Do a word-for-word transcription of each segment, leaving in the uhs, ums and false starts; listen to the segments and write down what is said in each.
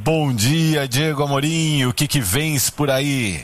Bom dia, Diego Amorim, o que que vens por aí?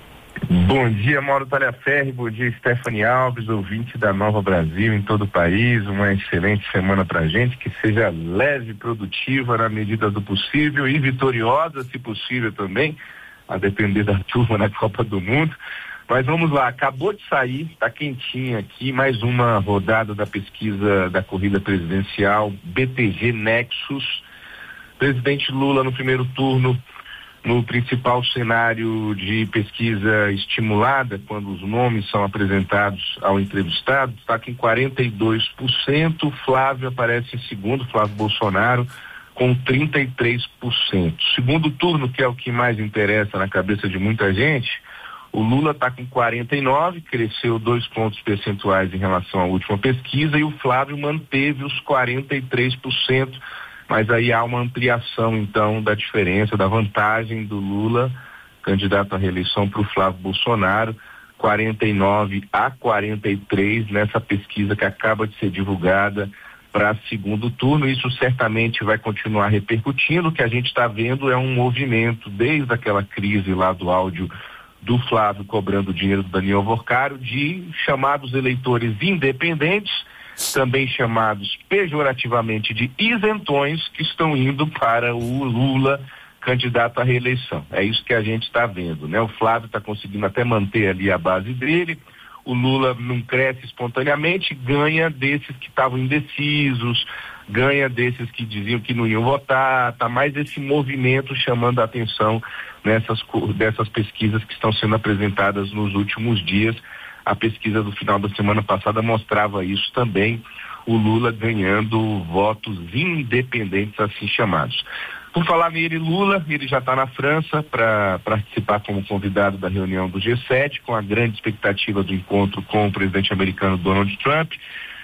Bom dia, Mauro Talhaferri, bom dia, Stephanie Alves, ouvinte da Nova Brasil em todo o país, uma excelente semana pra gente, que seja leve, produtiva na medida do possível e vitoriosa, se possível também, a depender da turma na Copa do Mundo. Mas vamos lá, acabou de sair, tá quentinha aqui, mais uma rodada da pesquisa da corrida presidencial B T G Nexus. Presidente Lula no primeiro turno, no principal cenário de pesquisa estimulada, quando os nomes são apresentados ao entrevistado, está com quarenta e dois por cento, Flávio aparece em segundo, Flávio Bolsonaro, com trinta e três por cento. Segundo turno, que é o que mais interessa na cabeça de muita gente, o Lula está com quarenta e nove, cresceu dois pontos percentuais em relação à última pesquisa, e o Flávio manteve os quarenta e três por cento, mas aí há uma ampliação, então, da diferença, da vantagem do Lula, candidato à reeleição, para o Flávio Bolsonaro, quarenta e nove a quarenta e três, nessa pesquisa que acaba de ser divulgada para segundo turno. Isso certamente vai continuar repercutindo. O que a gente está vendo é um movimento, desde aquela crise lá do áudio do Flávio cobrando dinheiro do Daniel Vorcário, de chamados eleitores independentes, também chamados pejorativamente de isentões, que estão indo para o Lula, candidato à reeleição. É isso que a gente está vendo, né? O Flávio está conseguindo até manter ali a base dele, o Lula não cresce espontaneamente, ganha desses que estavam indecisos, ganha desses que diziam que não iam votar, tá mais esse movimento chamando a atenção nessas dessas pesquisas que estão sendo apresentadas nos últimos dias. A pesquisa do final da semana passada mostrava isso também, o Lula ganhando votos independentes, assim chamados. Por falar nele, Lula, ele já está na França para participar como convidado da reunião do G sete, com a grande expectativa do encontro com o presidente americano Donald Trump,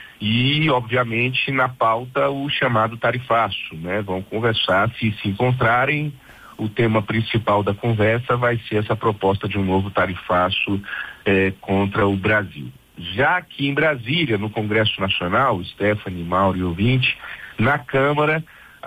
e, obviamente, na pauta o chamado tarifaço, né? Vão conversar, se se encontrarem. O tema principal da conversa vai ser essa proposta de um novo tarifaço eh, contra o Brasil. Já aqui em Brasília, no Congresso Nacional, Stephanie, Mauro e ouvinte, na Câmara,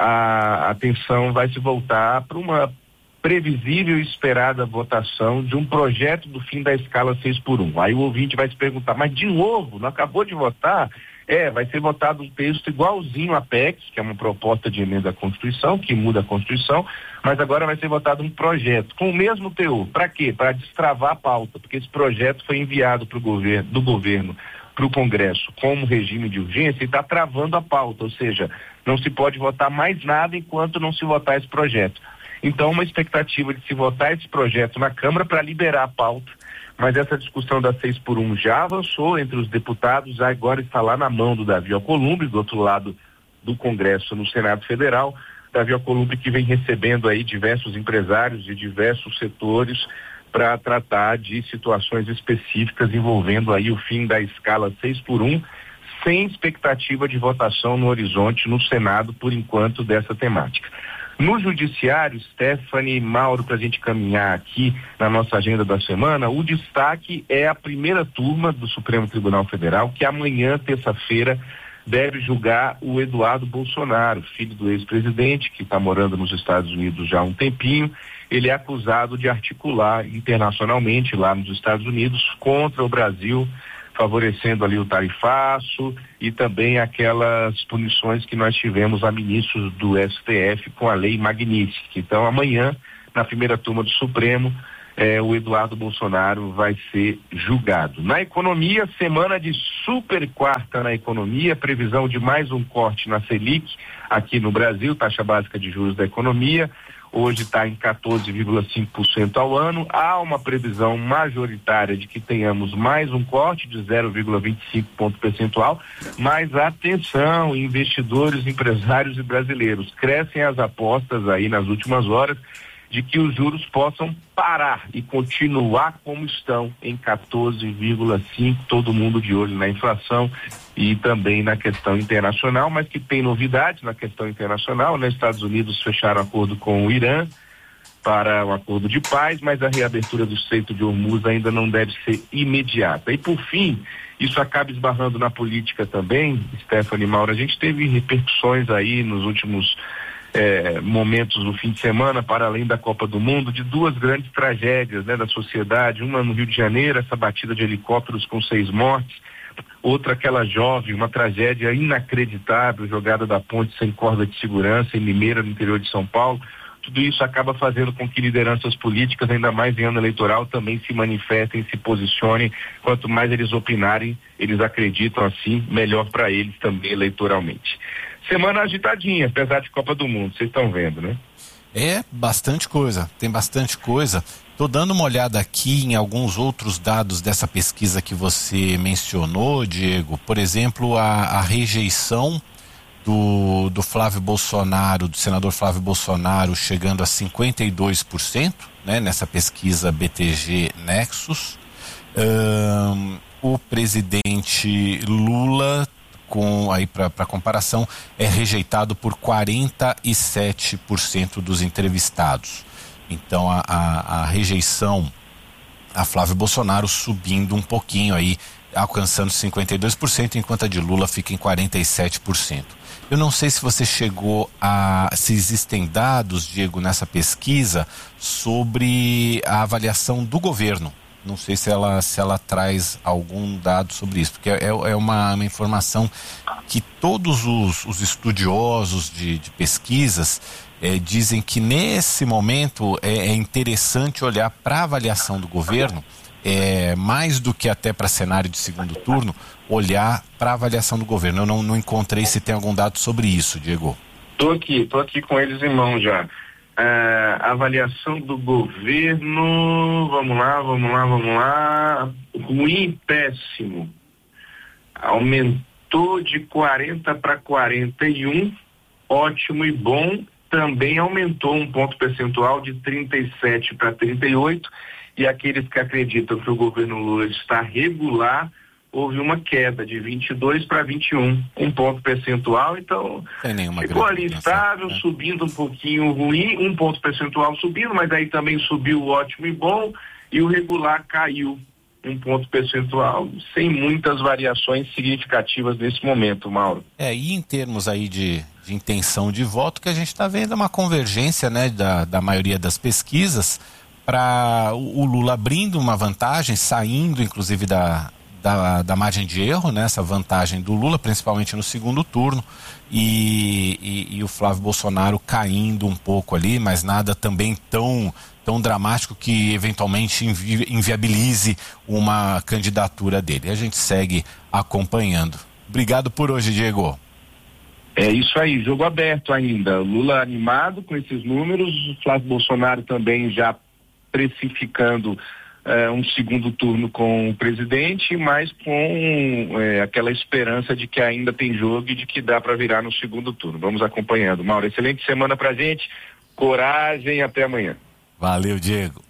a atenção vai se voltar para uma previsível e esperada votação de um projeto do fim da escala seis por um. Aí o ouvinte vai se perguntar, mas de novo, não acabou de votar? É, vai ser votado um texto igualzinho à P E C, que é uma proposta de emenda à Constituição, que muda a Constituição, mas agora vai ser votado um projeto com o mesmo teor. Para quê? Para destravar a pauta, porque esse projeto foi enviado pro governo, do governo para o Congresso como regime de urgência e está travando a pauta, ou seja, não se pode votar mais nada enquanto não se votar esse projeto. Então, uma expectativa de se votar esse projeto na Câmara para liberar a pauta, mas essa discussão da seis por um já avançou entre os deputados, agora está lá na mão do Davi Alcolumbre, do outro lado do Congresso, no Senado Federal. Davi Alcolumbre, que vem recebendo aí diversos empresários de diversos setores para tratar de situações específicas envolvendo aí o fim da escala seis por um, sem expectativa de votação no horizonte no Senado, por enquanto, dessa temática. No Judiciário, Stephanie e Mauro, para a gente caminhar aqui na nossa agenda da semana, o destaque é a primeira turma do Supremo Tribunal Federal, que amanhã, terça-feira, deve julgar o Eduardo Bolsonaro, filho do ex-presidente, que está morando nos Estados Unidos já há um tempinho. Ele é acusado de articular internacionalmente, lá nos Estados Unidos, contra o Brasil, favorecendo ali o tarifaço e também aquelas punições que nós tivemos a ministros do S T F com a lei Magnitsky. Então, amanhã, na primeira turma do Supremo, eh, o Eduardo Bolsonaro vai ser julgado. Na economia, semana de super quarta na economia, previsão de mais um corte na Selic aqui no Brasil, taxa básica de juros da economia. Hoje está em quatorze vírgula cinco por cento ao ano. Há uma previsão majoritária de que tenhamos mais um corte de zero vírgula vinte e cinco ponto percentual, mas atenção, investidores, empresários e brasileiros, crescem as apostas aí nas últimas horas de que os juros possam parar e continuar como estão em quatorze vírgula cinco, todo mundo de olho na inflação e também na questão internacional, mas que tem novidades na questão internacional, né? Estados Unidos fecharam acordo com o Irã para um acordo de paz, mas a reabertura do Estreito de Hormuz ainda não deve ser imediata. E por fim, isso acaba esbarrando na política também, Stephanie, Mauro, a gente teve repercussões aí nos últimos é, momentos do fim de semana, para além da Copa do Mundo, de duas grandes tragédias, né, da sociedade. Uma no Rio de Janeiro, essa batida de helicópteros com seis mortes. Outra, aquela jovem, uma tragédia inacreditável, jogada da ponte sem corda de segurança em Limeira, no interior de São Paulo. Tudo isso acaba fazendo com que lideranças políticas, ainda mais em ano eleitoral, também se manifestem, se posicionem. Quanto mais eles opinarem, eles acreditam assim, melhor para eles também eleitoralmente. Semana agitadinha, apesar de Copa do Mundo, vocês estão vendo, né? É bastante coisa, tem bastante coisa. Estou dando uma olhada aqui em alguns outros dados dessa pesquisa que você mencionou, Diego. Por exemplo, a, a rejeição do, do Flávio Bolsonaro, do senador Flávio Bolsonaro, chegando a cinquenta e dois por cento, né, nessa pesquisa B T G Nexus. Um, o presidente Lula, com aí para comparação, é rejeitado por quarenta e sete por cento dos entrevistados. Então a, a, a rejeição a Flávio Bolsonaro subindo um pouquinho aí, alcançando cinquenta e dois por cento, enquanto a de Lula fica em quarenta e sete por cento. Eu não sei se você chegou a... se existem dados, Diego, nessa pesquisa sobre a avaliação do governo. Não sei se ela, se ela traz algum dado sobre isso, porque é, é uma, uma informação que todos os, os estudiosos de, de pesquisas é, dizem que nesse momento é, é interessante olhar para a avaliação do governo, é, mais do que até para cenário de segundo turno, olhar para a avaliação do governo. Eu não, não encontrei se tem algum dado sobre isso, Diego. Estou aqui, estou aqui com eles em mão já. É, avaliação do governo, vamos lá, vamos lá, vamos lá, ruim e péssimo, aumentou de quarenta para quarenta e um, ótimo e bom, também aumentou um ponto percentual de trinta e sete para trinta e oito, e aqueles que acreditam que o governo Lula está regular, houve uma queda de vinte e dois para vinte e um, um ponto percentual, então ficou ali estável, né? Subindo um pouquinho ruim, um ponto percentual subindo, mas aí também subiu o ótimo e bom, e o regular caiu um ponto percentual, sem muitas variações significativas nesse momento, Mauro. É, e em termos aí de, de intenção de voto, que a gente está vendo uma convergência, né, da, da maioria das pesquisas, para o, o Lula abrindo uma vantagem, saindo inclusive da Da, da margem de erro, né, essa vantagem do Lula, principalmente no segundo turno, e, e, e o Flávio Bolsonaro caindo um pouco ali, mas nada também tão, tão dramático que eventualmente invi, inviabilize uma candidatura dele. A gente segue acompanhando. Obrigado por hoje, Diego. É isso aí, jogo aberto ainda. Lula animado com esses números, o Flávio Bolsonaro também já precificando É, um segundo turno com o presidente, mas com é, aquela esperança de que ainda tem jogo e de que dá para virar no segundo turno. Vamos acompanhando. Mauro, excelente semana pra gente, coragem, até amanhã. Valeu, Diego.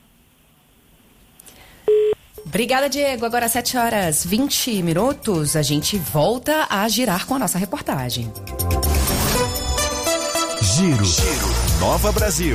Obrigada, Diego. Agora às sete horas e vinte minutos, a gente volta a girar com a nossa reportagem. Giro, Giro. Nova Brasil.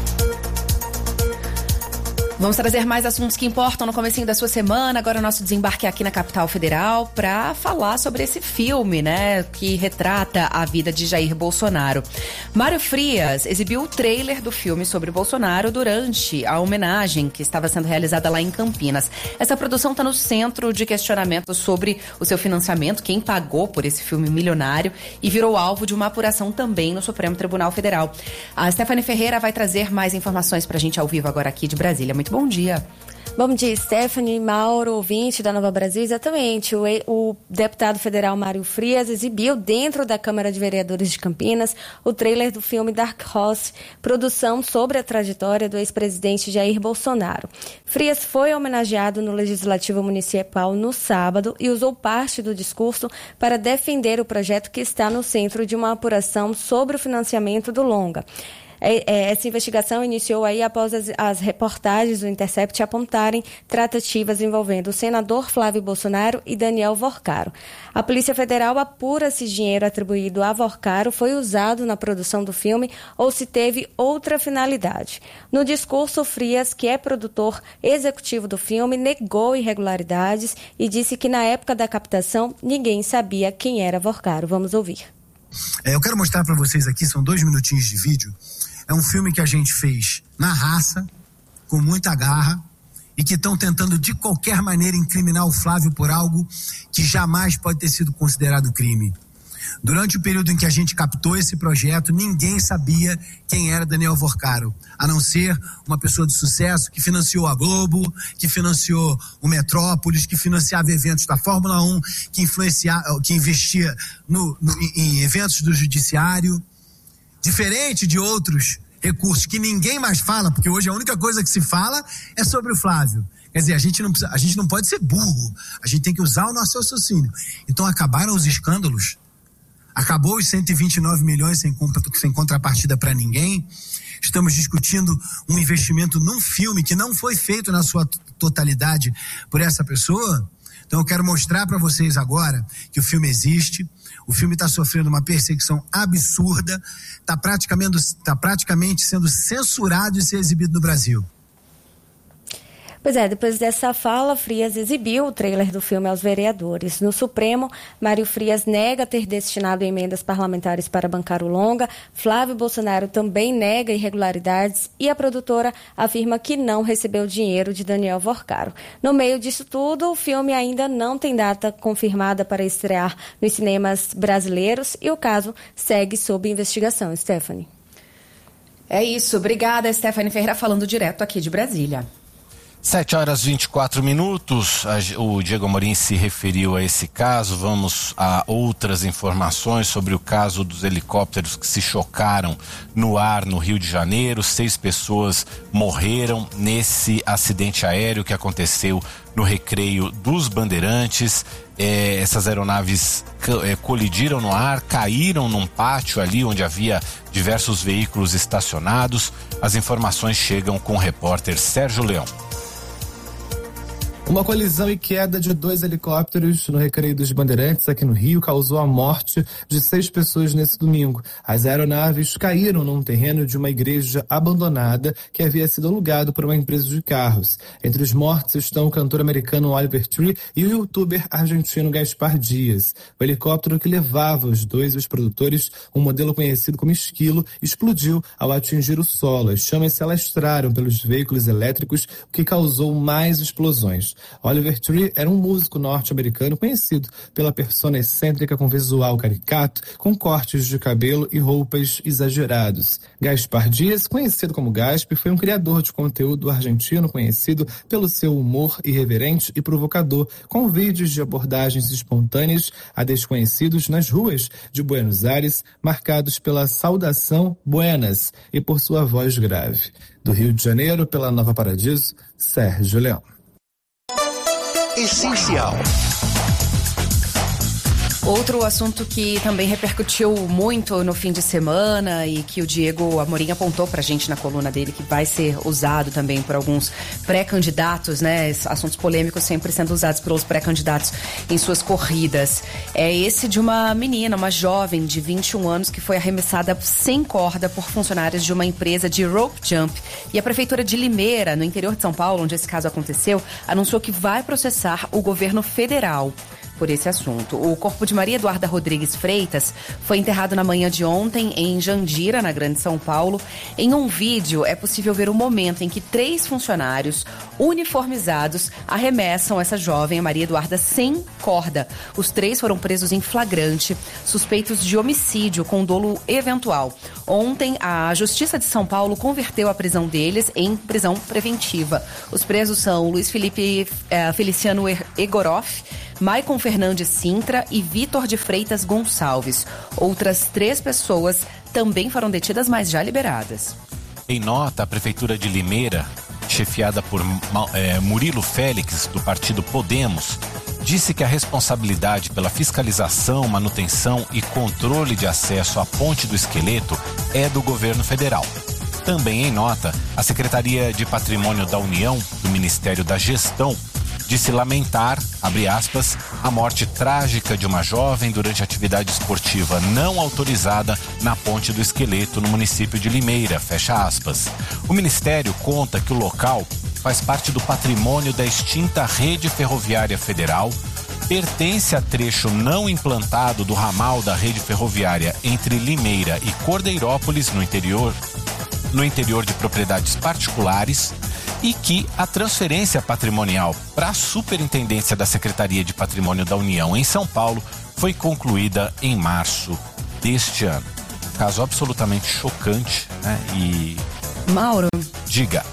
Vamos trazer mais assuntos que importam no comecinho da sua semana. Agora o nosso desembarque aqui na capital federal para falar sobre esse filme, né, que retrata a vida de Jair Bolsonaro. Mário Frias exibiu o trailer do filme sobre Bolsonaro durante a homenagem que estava sendo realizada lá em Campinas. Essa produção está no centro de questionamento sobre o seu financiamento, quem pagou por esse filme milionário, e virou alvo de uma apuração também no Supremo Tribunal Federal. A Stephanie Ferreira vai trazer mais informações para a gente ao vivo agora aqui de Brasília. Muito bom dia. Bom dia, Stephanie, Mauro, ouvinte da Nova Brasil. Exatamente, o, o deputado federal Mário Frias exibiu dentro da Câmara de Vereadores de Campinas o trailer do filme Dark Horse, produção sobre a trajetória do ex-presidente Jair Bolsonaro. Frias foi homenageado no Legislativo Municipal no sábado e usou parte do discurso para defender o projeto que está no centro de uma apuração sobre o financiamento do longa. Essa investigação iniciou aí após as, as reportagens do Intercept apontarem tratativas envolvendo o senador Flávio Bolsonaro e Daniel Vorcaro. A Polícia Federal apura se dinheiro atribuído a Vorcaro foi usado na produção do filme ou se teve outra finalidade. No discurso, Frias, que é produtor executivo do filme, negou irregularidades e disse que na época da captação ninguém sabia quem era Vorcaro. Vamos ouvir. É, eu quero mostrar para vocês aqui, são dois minutinhos de vídeo. É um filme que a gente fez na raça, com muita garra, e que estão tentando de qualquer maneira incriminar o Flávio por algo que jamais pode ter sido considerado crime. Durante o período em que a gente captou esse projeto, ninguém sabia quem era Daniel Vorcaro, a não ser uma pessoa de sucesso que financiou a Globo, que financiou o Metrópolis, que financiava eventos da Fórmula um, que, influencia, que investia no, no, em eventos do judiciário. Diferente de outros recursos que ninguém mais fala, porque hoje a única coisa que se fala é sobre o Flávio. Quer dizer, a gente não, precisa, a gente não pode ser burro, a gente tem que usar o nosso raciocínio. Então acabaram os escândalos, acabou os cento e vinte e nove milhões sem, sem contrapartida para ninguém. Estamos discutindo um investimento num filme que não foi feito na sua totalidade por essa pessoa. Então eu quero mostrar para vocês agora que o filme existe. O filme está sofrendo uma perseguição absurda, está praticamente, tá praticamente sendo censurado de ser exibido no Brasil. Pois é, depois dessa fala, Frias exibiu o trailer do filme aos vereadores. No Supremo, Mário Frias nega ter destinado emendas parlamentares para bancar o longa, Flávio Bolsonaro também nega irregularidades e a produtora afirma que não recebeu dinheiro de Daniel Vorcaro. No meio disso tudo, o filme ainda não tem data confirmada para estrear nos cinemas brasileiros e o caso segue sob investigação. Stephanie. É isso, obrigada, Stephanie Ferreira, falando direto aqui de Brasília. sete horas e vinte e quatro minutos, o Diego Amorim se referiu a esse caso. Vamos a outras informações sobre o caso dos helicópteros que se chocaram no ar no Rio de Janeiro. Seis pessoas morreram nesse acidente aéreo que aconteceu no Recreio dos Bandeirantes. É, essas aeronaves é, colidiram no ar, caíram num pátio ali onde havia diversos veículos estacionados. As informações chegam com o repórter Sérgio Leão. Uma colisão e queda de dois helicópteros no Recreio dos Bandeirantes, aqui no Rio, causou a morte de seis pessoas nesse domingo. As aeronaves caíram num terreno de uma igreja abandonada que havia sido alugado por uma empresa de carros. Entre os mortos estão o cantor americano Oliver Tree e o youtuber argentino Gaspar Dias. O helicóptero que levava os dois e os produtores, um modelo conhecido como Esquilo, explodiu ao atingir o solo. As chamas se alastraram pelos veículos elétricos, o que causou mais explosões. Oliver Tree era um músico norte-americano conhecido pela persona excêntrica com visual caricato, com cortes de cabelo e roupas exagerados. Gaspar Dias, conhecido como Gasp, foi um criador de conteúdo argentino conhecido pelo seu humor irreverente e provocador, com vídeos de abordagens espontâneas a desconhecidos nas ruas de Buenos Aires, marcados pela saudação Buenas e por sua voz grave. Do Rio de Janeiro, pela Nova Paradiso, Sérgio Leão. Essencial. Outro assunto que também repercutiu muito no fim de semana e que o Diego Amorim apontou pra gente na coluna dele, que vai ser usado também por alguns pré-candidatos, né? Assuntos polêmicos sempre sendo usados pelos pré-candidatos em suas corridas. É esse de uma menina, uma jovem de vinte e um anos que foi arremessada sem corda por funcionários de uma empresa de rope jump. E a Prefeitura de Limeira, no interior de São Paulo, onde esse caso aconteceu, anunciou que vai processar o governo federal por esse assunto. O corpo de Maria Eduarda Rodrigues Freitas foi enterrado na manhã de ontem em Jandira, na Grande São Paulo. Em um vídeo é possível ver o momento em que três funcionários uniformizados arremessam essa jovem, a Maria Eduarda, sem corda. Os três foram presos em flagrante, suspeitos de homicídio com dolo eventual. Ontem, a Justiça de São Paulo converteu a prisão deles em prisão preventiva. Os presos são Luiz Felipe eh, Feliciano Egoroff, Maicon Fernandes Sintra e Vitor de Freitas Gonçalves. Outras três pessoas também foram detidas, mas já liberadas. Em nota, a Prefeitura de Limeira, chefiada por é, Murilo Félix, do partido Podemos, disse que a responsabilidade pela fiscalização, manutenção e controle de acesso à Ponte do Esqueleto é do governo federal. Também em nota, a Secretaria de Patrimônio da União, do Ministério da Gestão, disse lamentar, abre aspas, a morte trágica de uma jovem durante atividade esportiva não autorizada na Ponte do Esqueleto, no município de Limeira, fecha aspas. O Ministério conta que o local faz parte do patrimônio da extinta Rede Ferroviária Federal, pertence a trecho não implantado do ramal da rede ferroviária entre Limeira e Cordeirópolis, no interior, no interior de propriedades particulares, e que a transferência patrimonial para a Superintendência da Secretaria de Patrimônio da União em São Paulo foi concluída em março deste ano. Caso absolutamente chocante, né? E... Mauro. Diga.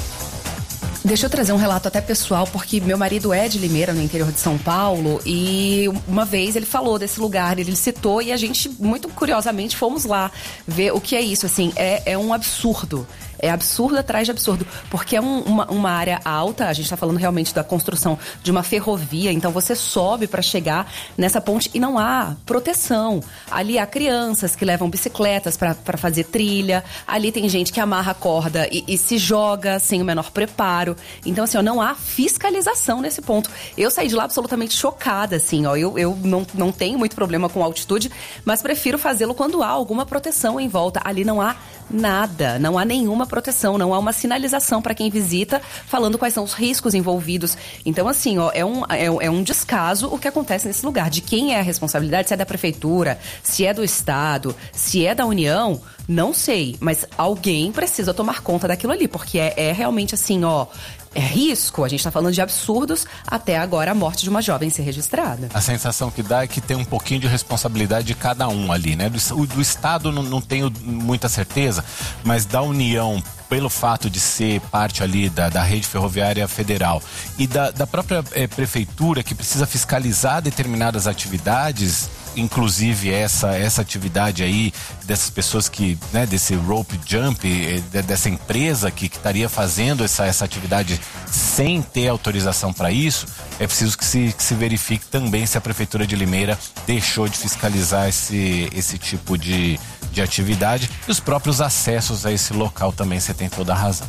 Deixa eu trazer um relato até pessoal, porque meu marido é de Limeira, no interior de São Paulo, e uma vez ele falou desse lugar, ele citou, e a gente, muito curiosamente, fomos lá ver o que é isso, assim, é, é um absurdo. É absurdo atrás de absurdo, porque é um, uma, uma área alta, a gente está falando realmente da construção de uma ferrovia, então você sobe para chegar nessa ponte e não há proteção. Ali há crianças que levam bicicletas para fazer trilha, ali tem gente que amarra a corda e, e se joga sem o menor preparo. Então, assim, ó, não há fiscalização nesse ponto. Eu saí de lá absolutamente chocada, assim, ó, eu, eu não, não tenho muito problema com altitude, mas prefiro fazê-lo quando há alguma proteção em volta. Ali não há nada, não há nenhuma proteção, não há uma sinalização para quem visita falando quais são os riscos envolvidos. Então, assim, ó, é, um, é, é um descaso o que acontece nesse lugar. De quem é a responsabilidade, se é da prefeitura, se é do estado, se é da União, não sei, mas alguém precisa tomar conta daquilo ali, porque é, é realmente assim, ó, é risco, a gente tá falando de absurdos, até agora a morte de uma jovem ser registrada. A sensação que dá é que tem um pouquinho de responsabilidade de cada um ali, né? Do, do Estado não, não tenho muita certeza, mas da União, pelo fato de ser parte ali da, da rede ferroviária federal e da, da própria é, prefeitura que precisa fiscalizar determinadas atividades, inclusive essa, essa atividade aí dessas pessoas que, né, desse rope jump, dessa empresa que, que estaria fazendo essa, essa atividade sem ter autorização para isso, é preciso que se, que se verifique também se a Prefeitura de Limeira deixou de fiscalizar esse, esse tipo de, de atividade e os próprios acessos a esse local também, você tem toda a razão.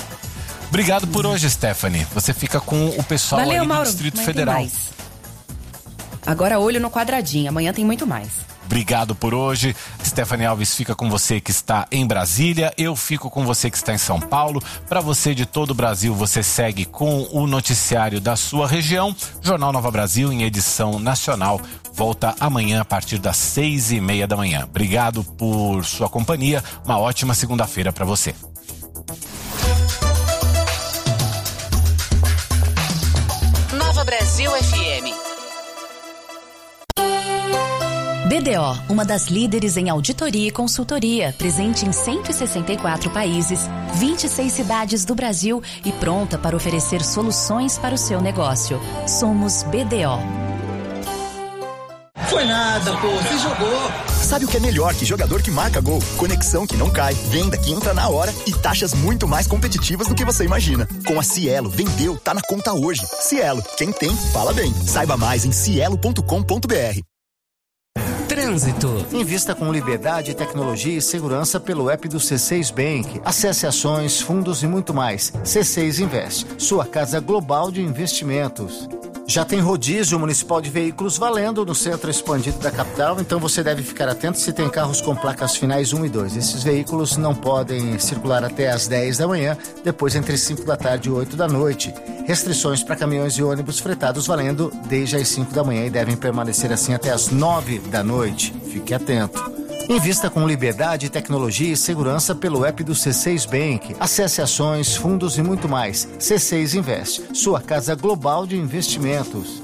Obrigado por hoje, Stephanie. Você fica com o pessoal Valeu, aí do Mauro. Distrito Amanhã Federal. tem mais. Agora olho no quadradinho, amanhã tem muito mais. Obrigado por hoje. Stephanie Alves fica com você que está em Brasília. Eu fico com você que está em São Paulo. Para você de todo o Brasil, você segue com o noticiário da sua região. Jornal Nova Brasil em edição nacional. Volta amanhã a partir das seis e meia da manhã. Obrigado por sua companhia. Uma ótima segunda-feira para você. Nova Brasil F M. B D O, uma das líderes em auditoria e consultoria, presente em cento e sessenta e quatro países, vinte e seis cidades do Brasil e pronta para oferecer soluções para o seu negócio. Somos B D O. Foi nada, pô, você jogou. Sabe o que é melhor que jogador que marca gol? Conexão que não cai, venda que entra na hora e taxas muito mais competitivas do que você imagina. Com a Cielo, vendeu, tá na conta hoje. Cielo, quem tem, fala bem. Saiba mais em cielo ponto com ponto br. Trânsito. Invista com liberdade, tecnologia e segurança pelo app do C seis Bank. Acesse ações, fundos e muito mais. C seis Invest, sua casa global de investimentos. Já tem rodízio municipal de veículos valendo no centro expandido da capital, então você deve ficar atento se tem carros com placas finais um e dois. Esses veículos não podem circular até às dez da manhã, depois entre cinco da tarde e oito da noite. Restrições para caminhões e ônibus fretados valendo desde as cinco da manhã e devem permanecer assim até às nove da noite. Fique atento. Invista com liberdade, tecnologia e segurança pelo app do C seis Bank. Acesse ações, fundos e muito mais. C seis Invest, sua casa global de investimentos.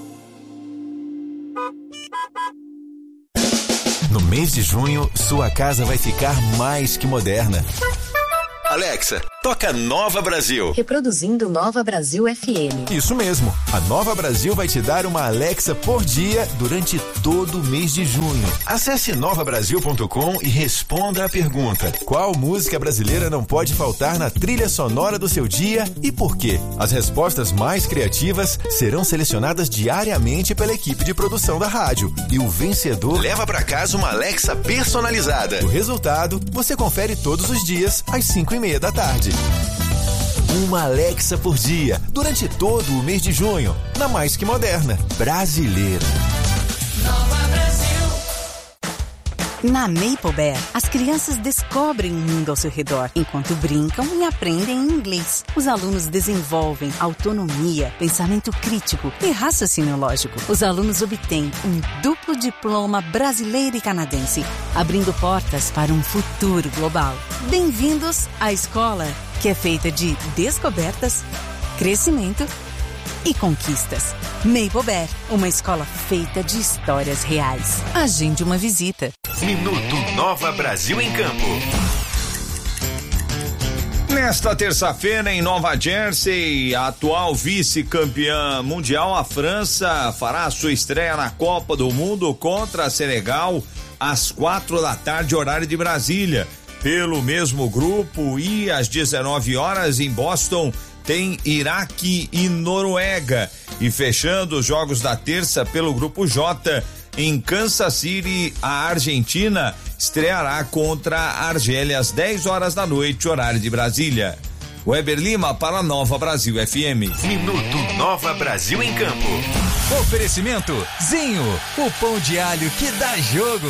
No mês de junho, sua casa vai ficar mais que moderna. Alexa, toca Nova Brasil. Reproduzindo Nova Brasil F M. Isso mesmo. A Nova Brasil vai te dar uma Alexa por dia durante todo o mês de junho. Acesse nova brasil ponto com e responda a pergunta: qual música brasileira não pode faltar na trilha sonora do seu dia e por quê? As respostas mais criativas serão selecionadas diariamente pela equipe de produção da rádio. E o vencedor leva pra casa uma Alexa personalizada. O resultado você confere todos os dias às cinco e meia da tarde. Uma Alexa por dia, durante todo o mês de junho, na mais que moderna, brasileira. Nova Brasil. Na Maple Bear, as crianças descobrem o mundo ao seu redor, enquanto brincam e aprendem inglês. Os alunos desenvolvem autonomia, pensamento crítico e raciocínio lógico. Os alunos obtêm um duplo diploma brasileiro e canadense, abrindo portas para um futuro global. Bem-vindos à escola, que é feita de descobertas, crescimento e conquistas. Maple Bear, uma escola feita de histórias reais. Agende uma visita. Minuto Nova Brasil em Campo. Nesta terça-feira, em Nova Jersey, a atual vice-campeã mundial, a França, fará sua estreia na Copa do Mundo contra a Senegal às quatro da tarde, horário de Brasília. Pelo mesmo grupo, e às dezenove horas em Boston, tem Iraque e Noruega. E fechando os jogos da terça pelo grupo J, em Kansas City, a Argentina estreará contra a Argélia às dez horas da noite, horário de Brasília. Weber Lima para Nova Brasil F M. Minuto Nova Brasil em Campo. Oferecimento Zinho, o pão de alho que dá jogo.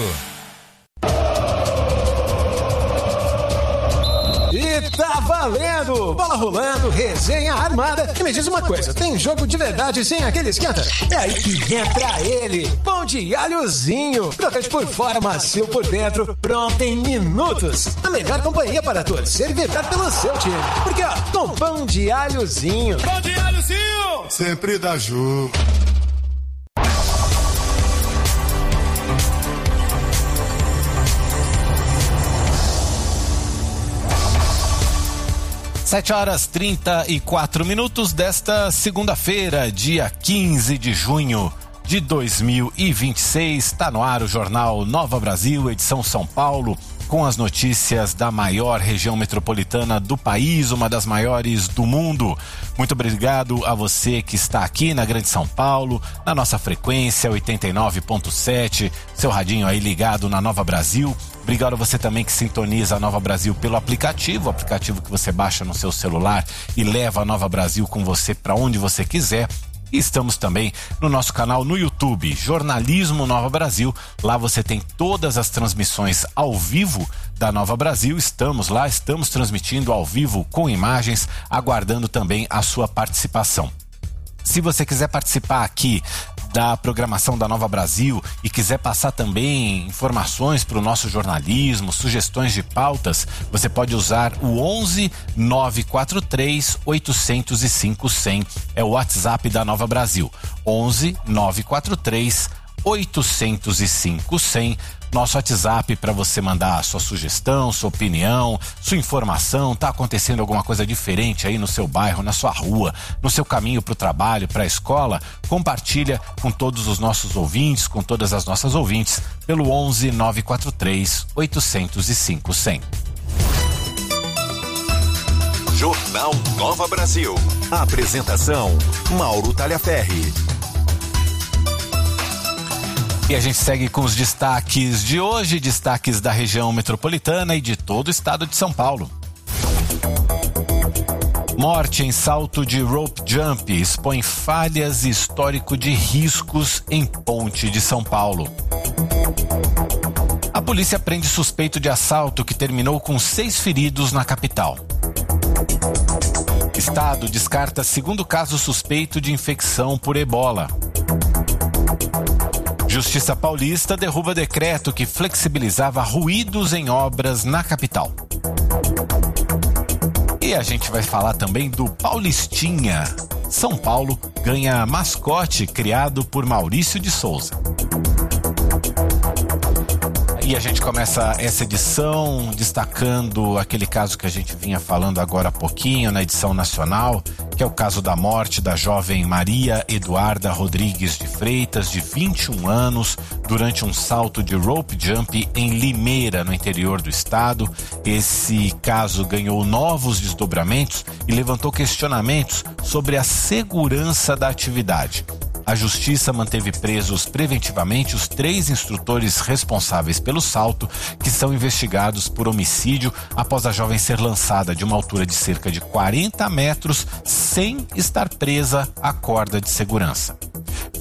E tá valendo! Bola rolando, resenha armada. E me diz uma coisa, tem jogo de verdade sem aquele esquenta? É aí que entra ele, pão de alhozinho. Crocante por fora, macio por dentro, pronto em minutos. A melhor companhia para torcer e vibrar pelo seu time. Porque ó, com pão de alhozinho. Pão de alhozinho! Sempre dá jogo. Sete horas trinta e quatro minutos desta segunda-feira, dia quinze de junho de dois mil e vinte e seis. Está no ar o Jornal Nova Brasil, edição São Paulo, com as notícias da maior região metropolitana do país, uma das maiores do mundo. Muito obrigado a você que está aqui na Grande São Paulo, na nossa frequência oitenta e nove ponto sete, seu radinho aí ligado na Nova Brasil. Obrigado a você também que sintoniza a Nova Brasil pelo aplicativo, o aplicativo que você baixa no seu celular e leva a Nova Brasil com você para onde você quiser. E estamos também no nosso canal no YouTube, Jornalismo Nova Brasil. Lá você tem todas as transmissões ao vivo da Nova Brasil. Estamos lá, estamos transmitindo ao vivo com imagens, aguardando também a sua participação. Se você quiser participar aqui da programação da Nova Brasil e quiser passar também informações para o nosso jornalismo, sugestões de pautas, você pode usar o onze nove quatro três oito zero cinco cem. É o WhatsApp da Nova Brasil. onze nove quatro três oito zero cinco cem. Nosso WhatsApp para você mandar a sua sugestão, sua opinião, sua informação. Tá acontecendo alguma coisa diferente aí no seu bairro, na sua rua, no seu caminho para o trabalho, para a escola? Compartilha com todos os nossos ouvintes, com todas as nossas ouvintes, pelo onze nove quatro três oito zero cinco cem. Jornal Nova Brasil. Apresentação: Mauro Talhaferri. E a gente segue com os destaques de hoje, destaques da região metropolitana e de todo o estado de São Paulo. Morte em salto de rope jump expõe falhas e histórico de riscos em ponte de São Paulo. A polícia prende suspeito de assalto que terminou com seis feridos na capital. Estado descarta segundo caso suspeito de infecção por ebola. Justiça Paulista derruba decreto que flexibilizava ruídos em obras na capital. E a gente vai falar também do Paulistinha. São Paulo ganha mascote criado por Maurício de Souza. E a gente começa essa edição destacando aquele caso que a gente vinha falando agora há pouquinho na edição nacional, que é o caso da morte da jovem Maria Eduarda Rodrigues de Freitas, de vinte e um anos, durante um salto de rope jump em Limeira, no interior do estado. Esse caso ganhou novos desdobramentos e levantou questionamentos sobre a segurança da atividade. A justiça manteve presos preventivamente os três instrutores responsáveis pelo salto, que são investigados por homicídio após a jovem ser lançada de uma altura de cerca de quarenta metros sem estar presa à corda de segurança.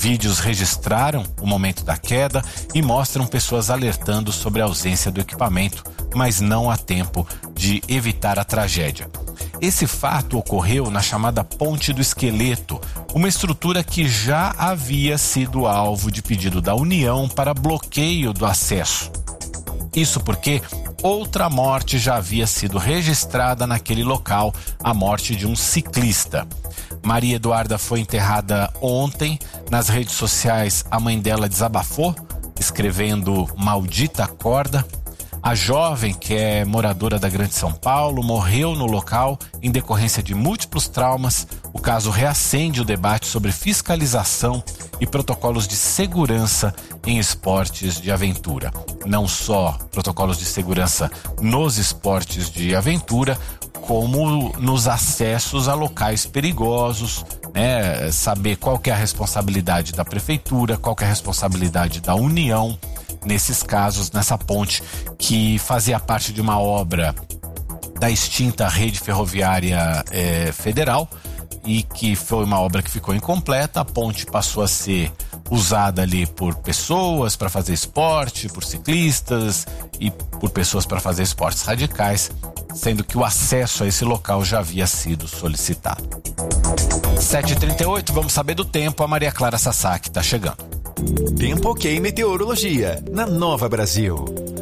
Vídeos registraram o momento da queda e mostram pessoas alertando sobre a ausência do equipamento, mas não há tempo de evitar a tragédia. Esse fato ocorreu na chamada Ponte do Esqueleto, uma estrutura que já havia sido alvo de pedido da União para bloqueio do acesso. Isso porque outra morte já havia sido registrada naquele local, a morte de um ciclista. Maria Eduarda foi enterrada ontem. Nas redes sociais, a mãe dela desabafou, escrevendo "maldita corda". A jovem, que é moradora da Grande São Paulo, morreu no local em decorrência de múltiplos traumas. O caso reacende o debate sobre fiscalização e protocolos de segurança em esportes de aventura. Não só protocolos de segurança nos esportes de aventura, como nos acessos a locais perigosos, né? Saber qual que é a responsabilidade da prefeitura, qual que é a responsabilidade da União, nesses casos, nessa ponte que fazia parte de uma obra da extinta Rede Ferroviária eh, Federal e que foi uma obra que ficou incompleta. A ponte passou a ser usada ali por pessoas para fazer esporte, por ciclistas e por pessoas para fazer esportes radicais, sendo que o acesso a esse local já havia sido solicitado. sete e trinta e oito, vamos saber do tempo. A Maria Clara Sasaki está chegando. Tempo Ok Meteorologia, na Nova Brasil.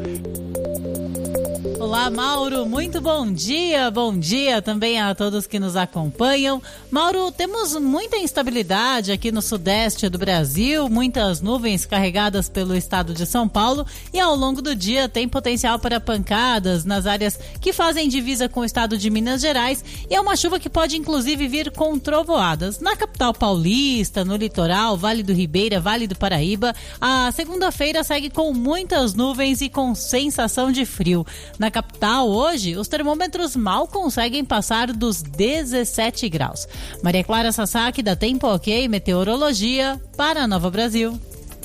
Olá, Mauro, muito bom dia, bom dia também a todos que nos acompanham. Mauro, temos muita instabilidade aqui no sudeste do Brasil, muitas nuvens carregadas pelo estado de São Paulo e ao longo do dia tem potencial para pancadas nas áreas que fazem divisa com o estado de Minas Gerais e é uma chuva que pode inclusive vir com trovoadas. Na capital paulista, no litoral, Vale do Ribeira, Vale do Paraíba, a segunda-feira segue com muitas nuvens e com sensação de frio. Na capital, hoje, os termômetros mal conseguem passar dos dezessete graus. Maria Clara Sasaki, da Tempo Ok Meteorologia, para a Nova Brasil.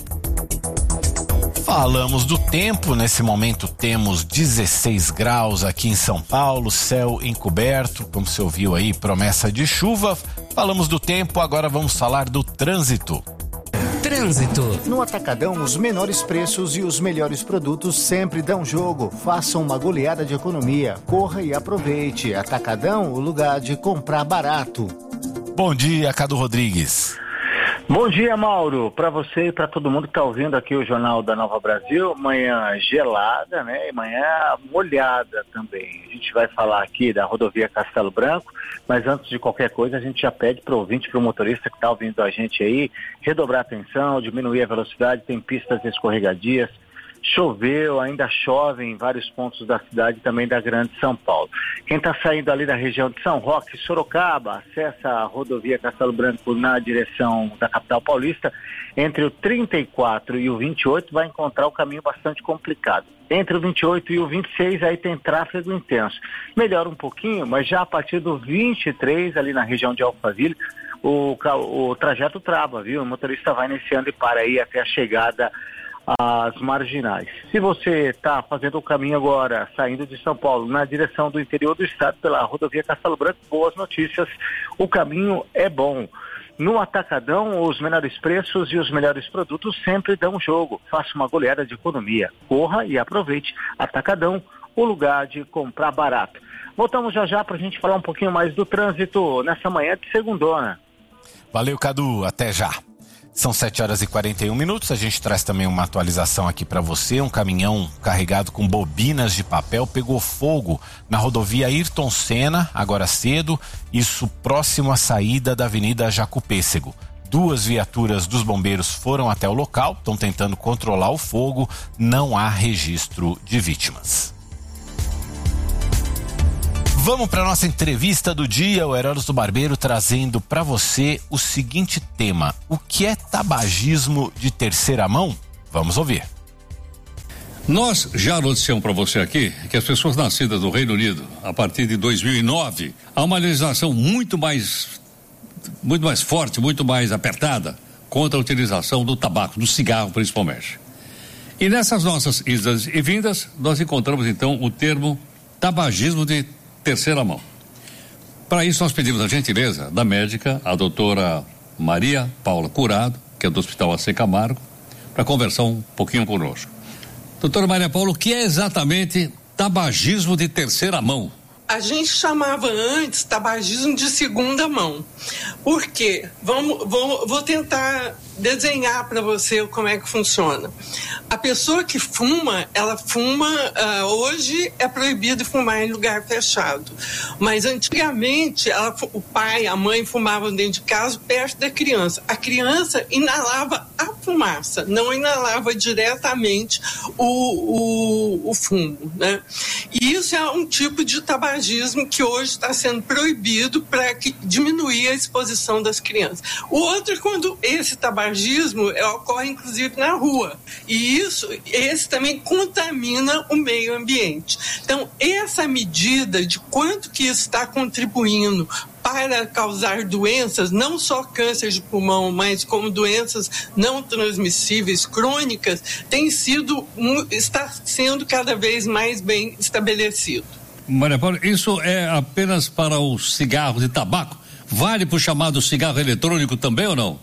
Falamos do tempo, nesse momento temos dezesseis graus aqui em São Paulo, céu encoberto, como você ouviu aí, promessa de chuva. Falamos do tempo, agora vamos falar do trânsito. Trânsito. No Atacadão, os menores preços e os melhores produtos sempre dão jogo. Faça uma goleada de economia. Corra e aproveite. Atacadão, o lugar de comprar barato. Bom dia, Cadu Rodrigues. Bom dia, Mauro, para você e para todo mundo que está ouvindo aqui o Jornal da Nova Brasil. Manhã gelada, né? E manhã molhada também. A gente vai falar aqui da rodovia Castelo Branco, mas antes de qualquer coisa a gente já pede para o ouvinte, para o motorista que está ouvindo a gente aí, redobrar a atenção, diminuir a velocidade, tem pistas escorregadias. Choveu, ainda chove em vários pontos da cidade, também da Grande São Paulo. Quem está saindo ali da região de São Roque, Sorocaba, acessa a rodovia Castelo Branco na direção da capital paulista, entre o trinta e quatro e o vinte e oito vai encontrar um caminho bastante complicado. Entre o vinte e oito e o vinte e seis aí tem tráfego intenso. Melhora um pouquinho, mas já a partir do vinte e três, ali na região de Alphaville, o, o trajeto trava, viu? O motorista vai iniciando e para aí até a chegada as marginais. Se você está fazendo o caminho agora, saindo de São Paulo, na direção do interior do estado, pela rodovia Castelo Branco, boas notícias, o caminho é bom. No Atacadão, os menores preços e os melhores produtos sempre dão jogo. Faça uma goleada de economia. Corra e aproveite. Atacadão, o lugar de comprar barato. Voltamos já já para a gente falar um pouquinho mais do trânsito nessa manhã de segundona. Valeu, Cadu. Até já. São sete horas e quarenta e um minutos, a gente traz também uma atualização aqui para você. Um caminhão carregado com bobinas de papel pegou fogo na rodovia Ayrton Senna, agora cedo, isso próximo à saída da Avenida Jacupêssego. Duas viaturas dos bombeiros foram até o local, estão tentando controlar o fogo, não há registro de vítimas. Vamos para nossa entrevista do dia, o Heródoto do Barbeiro trazendo para você o seguinte tema: o que é tabagismo de terceira mão? Vamos ouvir. Nós já noticiamos para você aqui que as pessoas nascidas no Reino Unido, a partir de dois mil e nove, há uma legislação muito mais, muito mais forte, muito mais apertada contra a utilização do tabaco, do cigarro principalmente. E nessas nossas idas e vindas, nós encontramos então o termo tabagismo de terceira mão. Para isso nós pedimos a gentileza da médica, a doutora Maria Paula Curado, que é do Hospital A C Camargo, para conversar um pouquinho conosco. Doutora Maria Paula, o que é exatamente tabagismo de terceira mão? A gente chamava antes tabagismo de segunda mão. Por quê? Vamos, vou, vou tentar desenhar para você como é que funciona. A pessoa que fuma, ela fuma, uh, hoje é proibido fumar em lugar fechado, mas antigamente ela, o pai, a mãe fumavam dentro de casa perto da criança. A criança inalava a fumaça, não inalava diretamente o, o, o fumo, né? E isso é um tipo de tabagismo que hoje está sendo proibido para diminuir a exposição das crianças. O outro é quando esse tabagismo ocorre inclusive na rua, e isso, esse também contamina o meio ambiente. Então, essa medida de quanto que isso está contribuindo para causar doenças, não só câncer de pulmão, mas como doenças não transmissíveis crônicas, tem sido, está sendo cada vez mais bem estabelecido. Maria Paula, isso é apenas para o cigarro de tabaco? Vale para o chamado cigarro eletrônico também ou não?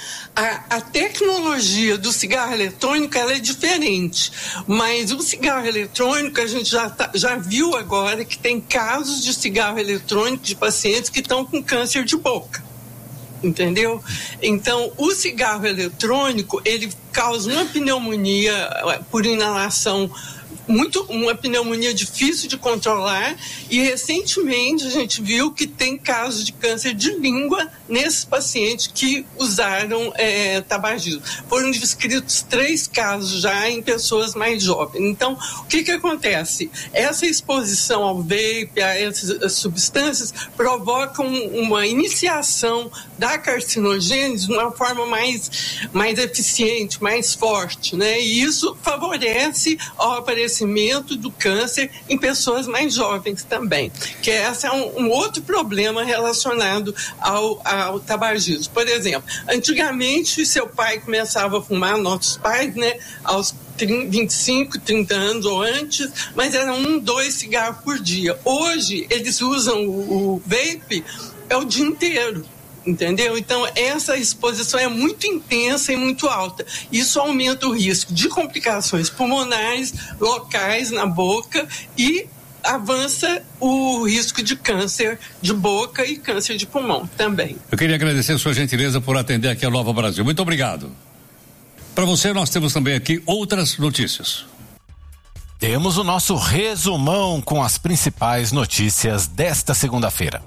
A, a tecnologia do cigarro eletrônico ela é diferente, mas o cigarro eletrônico a gente já, tá, já viu agora que tem casos de cigarro eletrônico de pacientes que estão com câncer de boca, entendeu? Então, o cigarro eletrônico, ele causa uma pneumonia por inalação, muito, uma pneumonia difícil de controlar, e recentemente a gente viu que tem casos de câncer de língua nesses pacientes que usaram é, tabagismo. Foram descritos três casos já em pessoas mais jovens. Então, o que que acontece? Essa exposição ao vape, a essas substâncias, provocam uma iniciação da carcinogênese de uma forma mais, mais eficiente, mais forte, né? E isso favorece o aparecimento do câncer em pessoas mais jovens também, que esse é um, um outro problema relacionado ao, ao tabagismo. Por exemplo, antigamente seu pai começava a fumar, nossos pais, né, aos vinte e cinco, trinta anos ou antes, mas era um, dois cigarros por dia. Hoje eles usam o, o vape é o dia inteiro. Entendeu? Então, essa exposição é muito intensa e muito alta. Isso aumenta o risco de complicações pulmonares, locais na boca e avança o risco de câncer de boca e câncer de pulmão também. Eu queria agradecer a sua gentileza por atender aqui a Nova Brasil. Muito obrigado. Para você, nós temos também aqui outras notícias. Temos o nosso resumão com as principais notícias desta segunda-feira.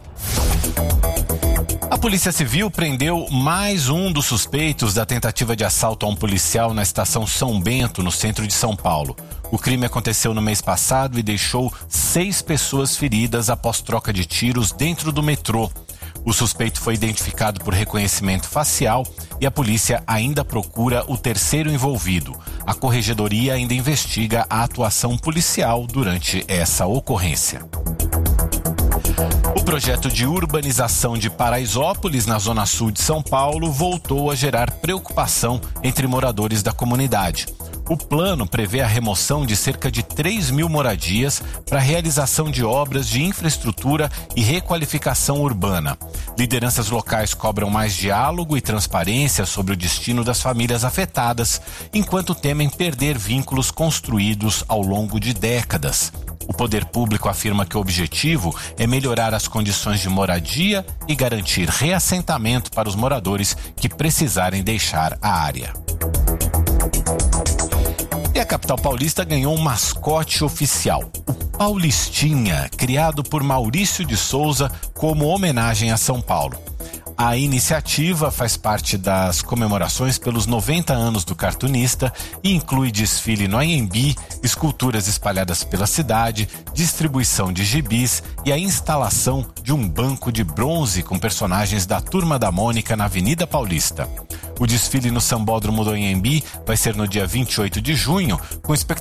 A Polícia Civil prendeu mais um dos suspeitos da tentativa de assalto a um policial na estação São Bento, no centro de São Paulo. O crime aconteceu no mês passado e deixou seis pessoas feridas após troca de tiros dentro do metrô. O suspeito foi identificado por reconhecimento facial e a polícia ainda procura o terceiro envolvido. A corregedoria ainda investiga a atuação policial durante essa ocorrência. O projeto de urbanização de Paraisópolis, na zona sul de São Paulo, voltou a gerar preocupação entre moradores da comunidade. O plano prevê a remoção de cerca de três mil moradias para a realização de obras de infraestrutura e requalificação urbana. Lideranças locais cobram mais diálogo e transparência sobre o destino das famílias afetadas, enquanto temem perder vínculos construídos ao longo de décadas. O poder público afirma que o objetivo é melhorar as condições de moradia e garantir reassentamento para os moradores que precisarem deixar a área. E a capital paulista ganhou um mascote oficial, o Paulistinha, criado por Maurício de Souza como homenagem a São Paulo. A iniciativa faz parte das comemorações pelos noventa anos do cartunista e inclui desfile no Anhembi, esculturas espalhadas pela cidade, distribuição de gibis e a instalação de um banco de bronze com personagens da Turma da Mônica na Avenida Paulista. O desfile no Sambódromo do Anhembi vai ser no dia vinte e oito de junho, com expectativa